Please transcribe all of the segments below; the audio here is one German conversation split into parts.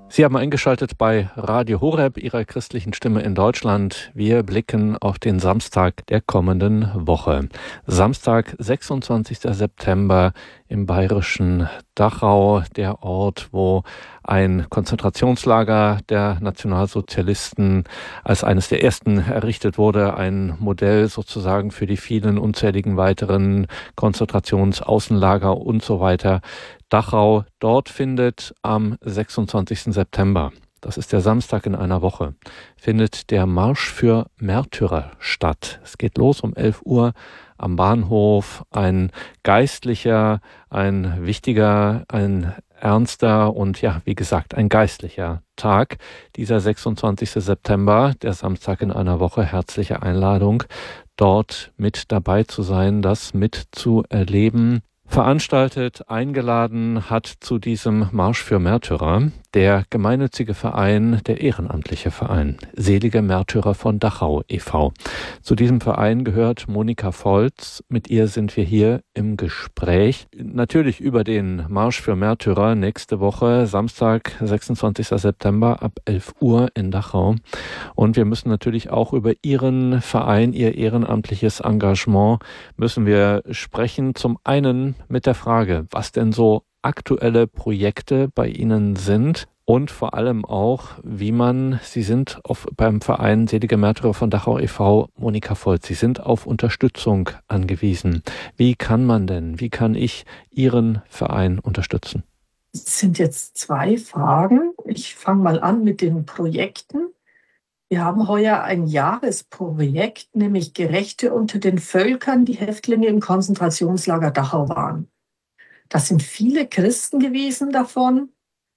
Sie haben eingeschaltet bei Radio Horeb, Ihrer christlichen Stimme in Deutschland. Wir blicken auf den Samstag der kommenden Woche. Samstag, 26. September im bayerischen Dachau, der Ort, wo ein Konzentrationslager der Nationalsozialisten als eines der ersten errichtet wurde. Ein Modell sozusagen für die vielen unzähligen weiteren Konzentrationsaußenlager und so weiter. Dachau, dort findet am 26. September, das ist der Samstag in einer Woche, findet der Marsch für Märtyrer statt. Es geht los um 11 Uhr am Bahnhof. Ein geistlicher, ein wichtiger, ein ernster und ja, wie gesagt, ein geistlicher Tag. Dieser 26. September, der Samstag in einer Woche, herzliche Einladung, dort mit dabei zu sein, das mitzuerleben. Veranstaltet, eingeladen hat zu diesem Marsch für Märtyrer der gemeinnützige Verein, der ehrenamtliche Verein, Selige Märtyrer von Dachau e.V. Zu diesem Verein gehört Monika Volz. Mit ihr sind wir hier im Gespräch. Natürlich über den Marsch für Märtyrer nächste Woche, Samstag, 26. September ab 11 Uhr in Dachau. Und wir müssen natürlich auch über Ihren Verein, Ihr ehrenamtliches Engagement müssen wir sprechen. Zum einen mit der Frage, was denn so aktuelle Projekte bei Ihnen sind und vor allem auch, Sie sind beim Verein Selige Märtyrer von Dachau e.V., Monika Volz, Sie sind auf Unterstützung angewiesen. Wie kann ich Ihren Verein unterstützen? Es sind jetzt 2 Fragen. Ich fange mal an mit den Projekten. Wir haben heuer ein Jahresprojekt, nämlich Gerechte unter den Völkern, die Häftlinge im Konzentrationslager Dachau waren. Das sind viele Christen gewesen davon,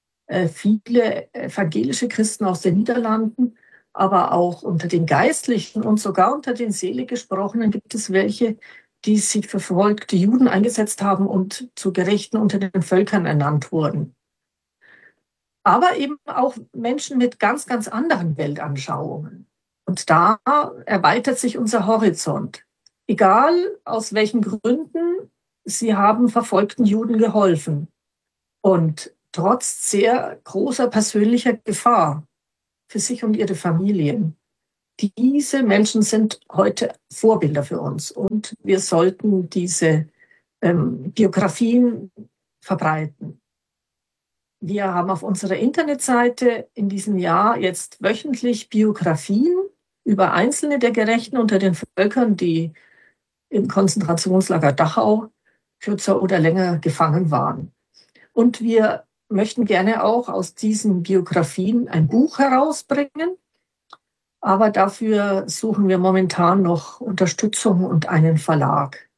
viele evangelische Christen aus den Niederlanden, aber auch unter den Geistlichen und sogar unter den selig Gesprochenen gibt es welche, die sich für verfolgte Juden eingesetzt haben und zu Gerechten unter den Völkern ernannt wurden. Aber eben auch Menschen mit ganz, ganz anderen Weltanschauungen. Und da erweitert sich unser Horizont. Egal aus welchen Gründen, sie haben verfolgten Juden geholfen. Und trotz sehr großer persönlicher Gefahr für sich und ihre Familien. Diese Menschen sind heute Vorbilder für uns. Und wir sollten diese Biografien verbreiten. Wir haben auf unserer Internetseite in diesem Jahr jetzt wöchentlich Biografien über einzelne der Gerechten unter den Völkern, die im Konzentrationslager Dachau kürzer oder länger gefangen waren. Und wir möchten gerne auch aus diesen Biografien ein Buch herausbringen, aber dafür suchen wir momentan noch Unterstützung und einen Verlag.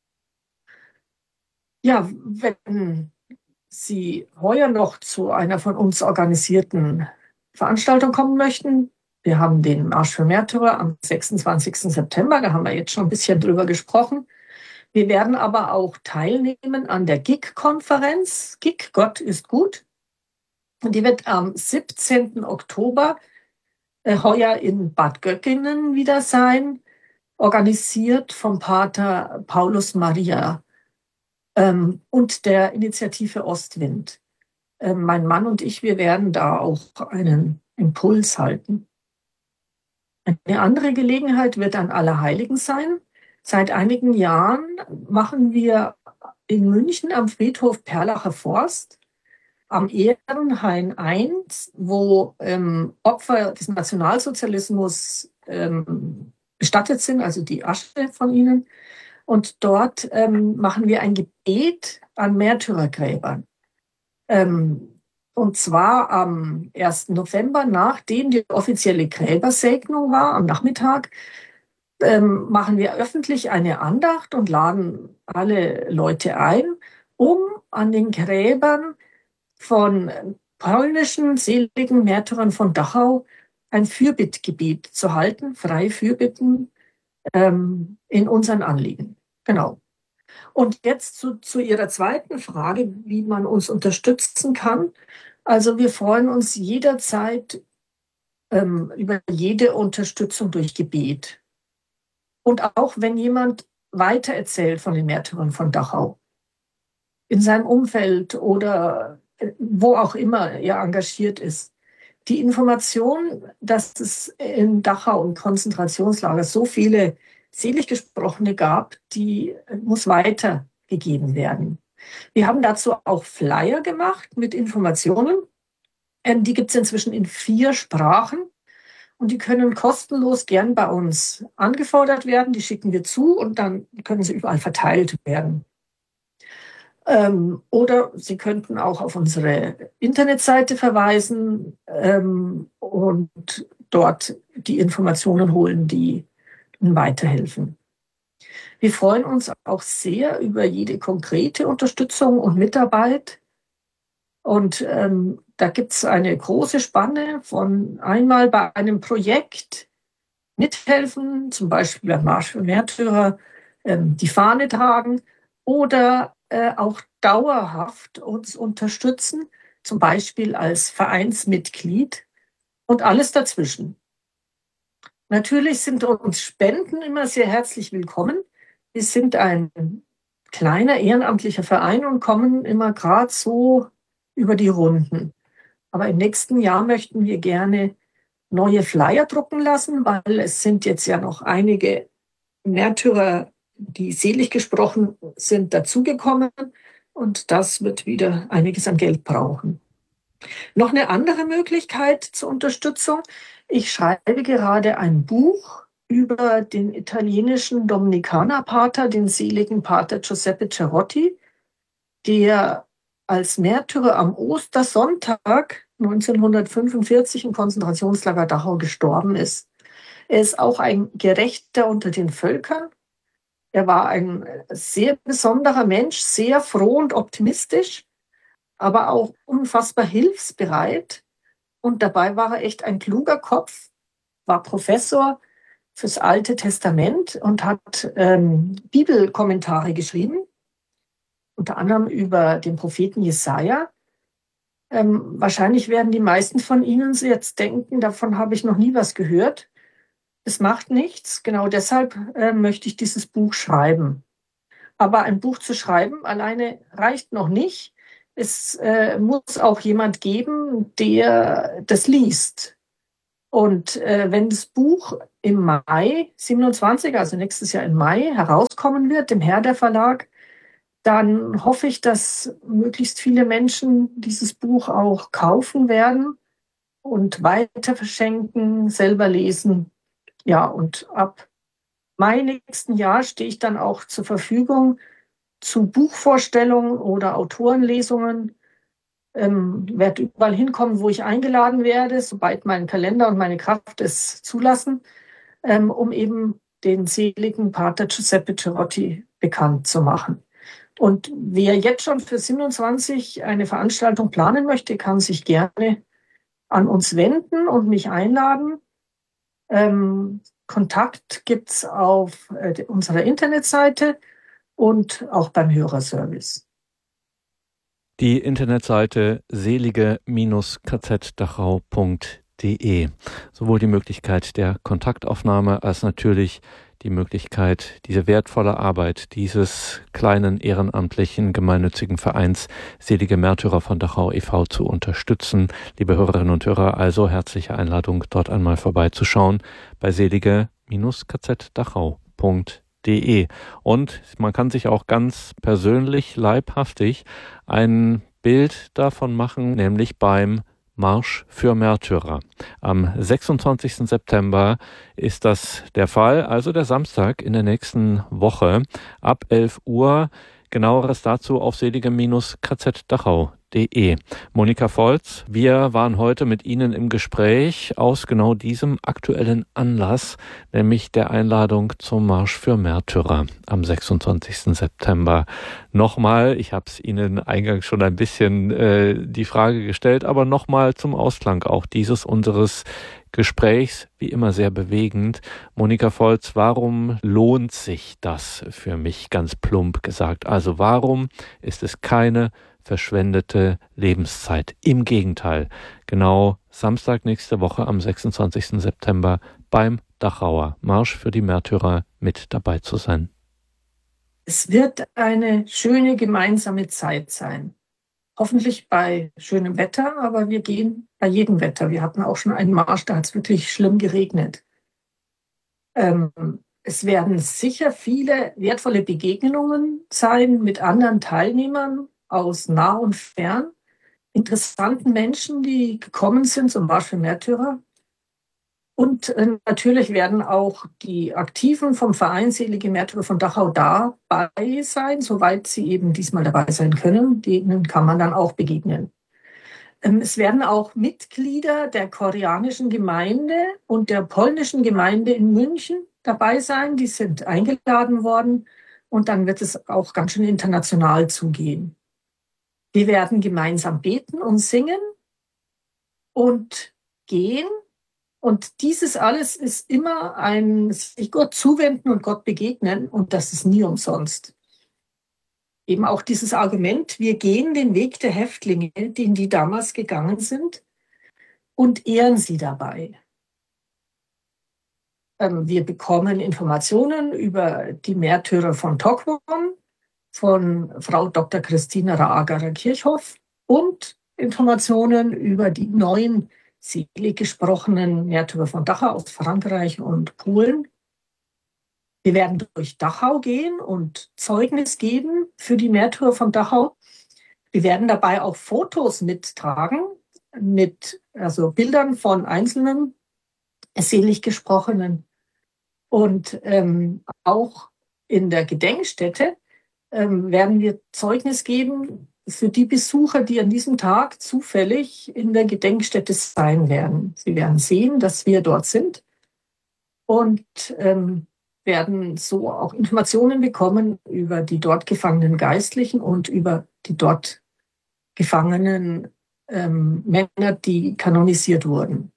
Ja, wenn Sie heuer noch zu einer von uns organisierten Veranstaltung kommen möchten, wir haben den Marsch für Märtyrer am 26. September, da haben wir jetzt schon ein bisschen drüber gesprochen. Wir werden aber auch teilnehmen an der GIG-Konferenz. GIG, Gott ist gut. Und die wird am 17. Oktober heuer in Bad Göckingen wieder sein, organisiert vom Pater Paulus Maria und der Initiative Ostwind. Mein Mann und ich, wir werden da auch einen Impuls halten. Eine andere Gelegenheit wird an Allerheiligen sein. Seit einigen Jahren machen wir in München am Friedhof Perlacher Forst am Ehrenhain 1, wo Opfer des Nationalsozialismus bestattet sind, also die Asche von ihnen. Und dort machen wir ein Gebet an Märtyrergräbern. Und zwar am 1. November, nachdem die offizielle Gräbersegnung war, am Nachmittag, machen wir öffentlich eine Andacht und laden alle Leute ein, um an den Gräbern von polnischen seligen Märtyrern von Dachau ein Fürbittgebet zu halten, freie Fürbitten in unseren Anliegen. Genau. Und jetzt zu Ihrer zweiten Frage, wie man uns unterstützen kann. Also wir freuen uns jederzeit über jede Unterstützung durch Gebet. Und auch wenn jemand weitererzählt von den Märtyrern von Dachau in seinem Umfeld oder wo auch immer er engagiert ist. Die Information, dass es in Dachau und Konzentrationslager so viele Seliggesprochene gab, die muss weitergegeben werden. Wir haben dazu auch Flyer gemacht mit Informationen. Die gibt es inzwischen in 4 Sprachen und die können kostenlos gern bei uns angefordert werden. Die schicken wir zu und dann können sie überall verteilt werden. Oder Sie könnten auch auf unsere Internetseite verweisen und dort die Informationen holen, die Ihnen weiterhelfen. Wir freuen uns auch sehr über jede konkrete Unterstützung und Mitarbeit. Und da gibt es eine große Spanne von einmal bei einem Projekt mithelfen, zum Beispiel beim Marsch für Märtyrer, die Fahne tragen oder auch dauerhaft uns unterstützen, zum Beispiel als Vereinsmitglied und alles dazwischen. Natürlich sind uns Spenden immer sehr herzlich willkommen. Wir sind ein kleiner ehrenamtlicher Verein und kommen immer gerade so über die Runden. Aber im nächsten Jahr möchten wir gerne neue Flyer drucken lassen, weil es sind jetzt ja noch einige Märtyrer, die selig gesprochen sind, dazugekommen. Und das wird wieder einiges an Geld brauchen. Noch eine andere Möglichkeit zur Unterstützung. Ich schreibe gerade ein Buch über den italienischen Dominikanerpater, den seligen Pater Giuseppe Cerotti, der als Märtyrer am Ostersonntag 1945 im Konzentrationslager Dachau gestorben ist. Er ist auch ein Gerechter unter den Völkern. Er war ein sehr besonderer Mensch, sehr froh und optimistisch, aber auch unfassbar hilfsbereit. Und dabei war er echt ein kluger Kopf, war Professor fürs Alte Testament und hat Bibelkommentare geschrieben, unter anderem über den Propheten Jesaja. Wahrscheinlich werden die meisten von Ihnen jetzt denken, davon habe ich noch nie was gehört. Es macht nichts. Genau deshalb möchte ich dieses Buch schreiben. Aber ein Buch zu schreiben alleine reicht noch nicht. Es muss auch jemand geben, der das liest. Und wenn das Buch im Mai 27, also nächstes Jahr im Mai, herauskommen wird, im Herder Verlag, dann hoffe ich, dass möglichst viele Menschen dieses Buch auch kaufen werden und weiter verschenken, selber lesen. Ja, und ab Mai nächsten Jahr stehe ich dann auch zur Verfügung zu Buchvorstellungen oder Autorenlesungen. Werde überall hinkommen, wo ich eingeladen werde, sobald mein Kalender und meine Kraft es zulassen, um eben den seligen Pater Giuseppe Cerotti bekannt zu machen. Und wer jetzt schon für 27 eine Veranstaltung planen möchte, kann sich gerne an uns wenden und mich einladen. Kontakt gibt es auf unserer Internetseite und auch beim Hörerservice. Die Internetseite selige-kzdachau.de. Sowohl die Möglichkeit der Kontaktaufnahme als natürlich die Möglichkeit, diese wertvolle Arbeit dieses kleinen ehrenamtlichen gemeinnützigen Vereins Selige Märtyrer von Dachau e.V. zu unterstützen. Liebe Hörerinnen und Hörer, also herzliche Einladung, dort einmal vorbeizuschauen bei selige-kzdachau.de. Und man kann sich auch ganz persönlich, leibhaftig ein Bild davon machen, nämlich beim Marsch für Märtyrer. Am 26. September ist das der Fall, also der Samstag in der nächsten Woche ab 11 Uhr. Genaueres dazu auf selige-kzdachau.de. Monika Volz, wir waren heute mit Ihnen im Gespräch aus genau diesem aktuellen Anlass, nämlich der Einladung zum Marsch für Märtyrer am 26. September. Nochmal, ich habe es Ihnen eingangs schon ein bisschen die Frage gestellt, aber nochmal zum Ausklang auch dieses unseres Gesprächs, wie immer sehr bewegend. Monika Volz, warum lohnt sich das für mich, ganz plump gesagt? Also warum ist es keine verschwendete Lebenszeit? Im Gegenteil, genau Samstag nächste Woche am 26. September beim Dachauer Marsch für die Märtyrer mit dabei zu sein. Es wird eine schöne gemeinsame Zeit sein. Hoffentlich bei schönem Wetter, aber wir gehen bei jedem Wetter. Wir hatten auch schon einen Marsch, da hat es wirklich schlimm geregnet. Ähm, Es werden sicher viele wertvolle Begegnungen sein mit anderen Teilnehmern aus nah und fern, interessanten Menschen, die gekommen sind zum Marsch für Märtyrer. Und natürlich werden auch die Aktiven vom Verein Selige Märtyrer von Dachau dabei sein, soweit sie eben diesmal dabei sein können. Denen kann man dann auch begegnen. Es werden auch Mitglieder der koreanischen Gemeinde und der polnischen Gemeinde in München dabei sein. Die sind eingeladen worden. Und dann wird es auch ganz schön international zugehen. Wir werden gemeinsam beten und singen und gehen. Und dieses alles ist immer ein sich Gott zuwenden und Gott begegnen. Und das ist nie umsonst. Eben auch dieses Argument, wir gehen den Weg der Häftlinge, den die damals gegangen sind, und ehren sie dabei. Wir bekommen Informationen über die Märtyrer von Tocqueville, von Frau Dr. Christina Raagerer-Kirchhoff und Informationen über die neuen selig gesprochenen Märtyrer von Dachau aus Frankreich und Polen. Wir werden durch Dachau gehen und Zeugnis geben für die Märtyrer von Dachau. Wir werden dabei auch Fotos mittragen, mit Bildern von einzelnen selig gesprochenen. Und auch in der Gedenkstätte werden wir Zeugnis geben für die Besucher, die an diesem Tag zufällig in der Gedenkstätte sein werden. Sie werden sehen, dass wir dort sind und werden so auch Informationen bekommen über die dort gefangenen Geistlichen und über die dort gefangenen Männer, die kanonisiert wurden.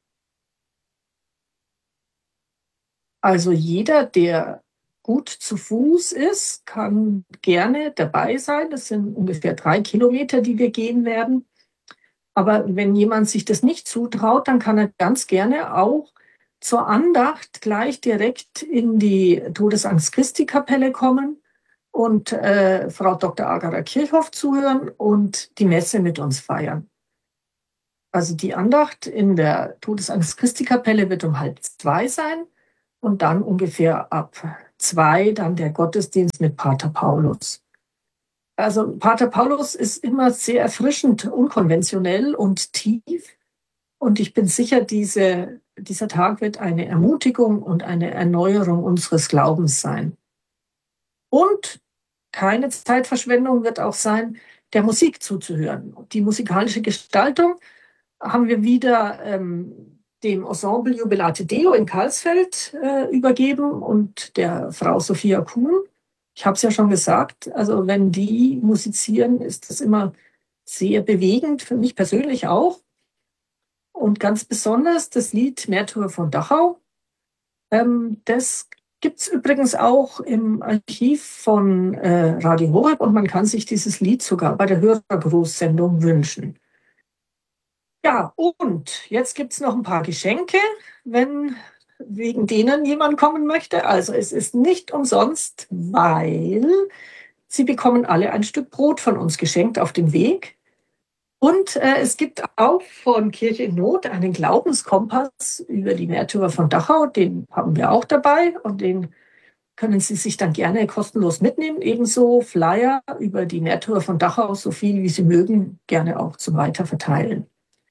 Also jeder, der gut zu Fuß ist, kann gerne dabei sein. Das sind ungefähr 3 Kilometer, die wir gehen werden. Aber wenn jemand sich das nicht zutraut, dann kann er ganz gerne auch zur Andacht gleich direkt in die Todesangst Christi Kapelle kommen und Frau Dr. Raagerer-Kirchhoff zuhören und die Messe mit uns feiern. Also die Andacht in der Todesangst Christi Kapelle wird um 1:30 sein. Und dann ungefähr ab 2 dann der Gottesdienst mit Pater Paulus. Also Pater Paulus ist immer sehr erfrischend, unkonventionell und tief. Und ich bin sicher, dieser Tag wird eine Ermutigung und eine Erneuerung unseres Glaubens sein. Und keine Zeitverschwendung wird auch sein, der Musik zuzuhören. Die musikalische Gestaltung haben wir wieder dem Ensemble Jubilate Deo in Karlsfeld übergeben und der Frau Sophia Kuhn. Ich habe es ja schon gesagt, also wenn die musizieren, ist das immer sehr bewegend, für mich persönlich auch. Und ganz besonders das Lied Märtyrer von Dachau. Das gibt es übrigens auch im Archiv von Radio Horeb und man kann sich dieses Lied sogar bei der Hörergrußsendung wünschen. Ja, und jetzt gibt es noch ein paar Geschenke, wenn wegen denen jemand kommen möchte. Also es ist nicht umsonst, weil Sie bekommen alle ein Stück Brot von uns geschenkt auf dem Weg. Und es gibt auch von Kirche in Not einen Glaubenskompass über die Märtyrer von Dachau. Den haben wir auch dabei und den können Sie sich dann gerne kostenlos mitnehmen. Ebenso Flyer über die Märtyrer von Dachau, so viel wie Sie mögen, gerne auch zum Weiterverteilen.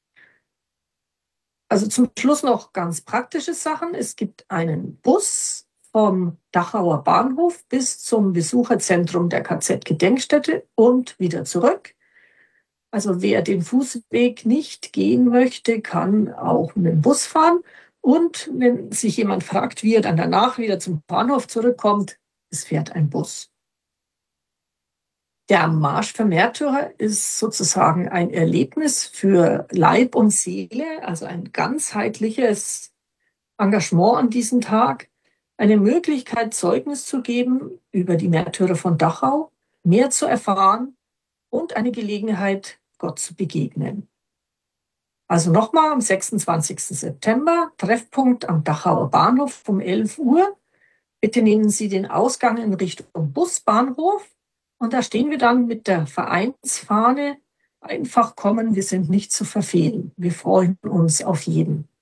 Also zum Schluss noch ganz praktische Sachen. Es gibt einen Bus vom Dachauer Bahnhof bis zum Besucherzentrum der KZ-Gedenkstätte und wieder zurück. Also wer den Fußweg nicht gehen möchte, kann auch mit dem Bus fahren. Und wenn sich jemand fragt, wie er dann danach wieder zum Bahnhof zurückkommt, es fährt ein Bus. Der Marsch für Märtyrer ist sozusagen ein Erlebnis für Leib und Seele, also ein ganzheitliches Engagement an diesem Tag, eine Möglichkeit, Zeugnis zu geben über die Märtyrer von Dachau, mehr zu erfahren und eine Gelegenheit, Gott zu begegnen. Also nochmal am 26. September, Treffpunkt am Dachauer Bahnhof um 11 Uhr. Bitte nehmen Sie den Ausgang in Richtung Busbahnhof. Und da stehen wir dann mit der Vereinsfahne Einfach kommen, wir sind nicht zu verfehlen. Wir freuen uns auf jeden.